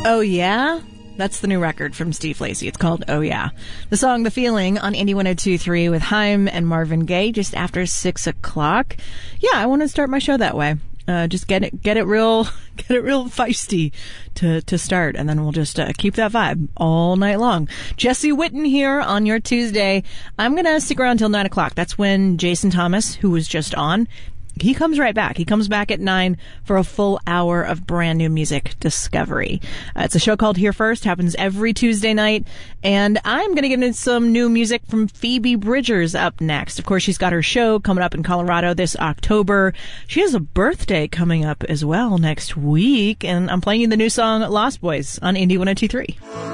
Oh Yeah? That's the new record from Steve Lacy. It's called Oh Yeah. The song The Feeling on Indie 102.3 with Haim and Marvin Gaye just after 6 o'clock. Yeah, I want to start my show that way. Just get it real feisty to start, and then we'll just keep that vibe all night long. Jesse Witten here on your Tuesday. I'm gonna stick around till 9 o'clock. That's when Jason Thomas, who was just on, he comes right back. He comes back at 9 for a full hour of brand new music discovery. It's a show called Here First, happens every Tuesday night, and I'm going to get into some new music from Phoebe Bridgers up next. Of course, she's got her show coming up in Colorado this October. She has a birthday coming up as well next week, and I'm playing you the new song Lost Boys on Indie 102.3.